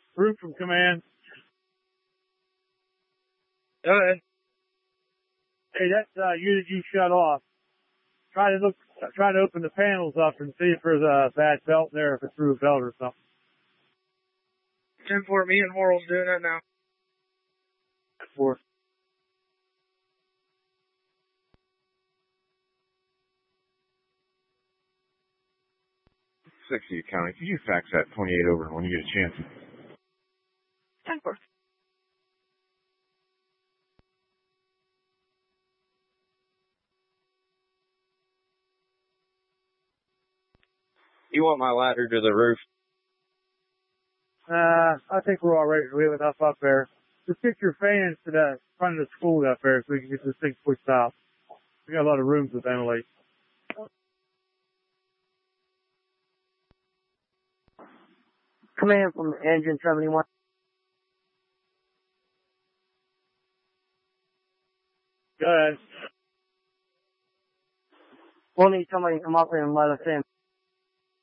Root from command. Go ahead. Hey, that unit you shut off. Try to open the panels up and see if there's a bad belt there, if it's through a belt or something. 10-4, me and Morrill's doing that now. 4. You County. Could you fax that 28 over when you get a chance? 10-4. You want my ladder to the roof? I think we're all right. We have enough up there. Just get your fans to the front of the school up there so we can get this thing pushed out. We got a lot of room to ventilate. Command from Engine 71. Go ahead. We'll need somebody to come up here and let us in.